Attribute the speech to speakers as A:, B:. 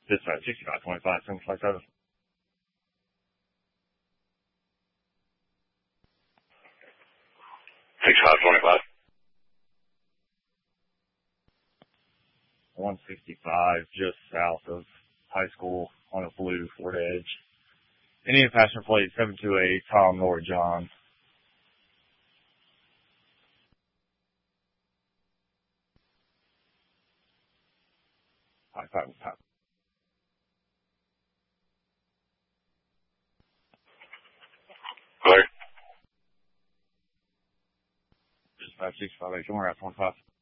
A: Dispatch 6525, 757.
B: $6525.
A: 165, just south of high school on a blue Ford Edge. Indian passenger plate 728, Tom Nor John. High five.
B: Clear.
A: Dispatch 658, somewhere at 25.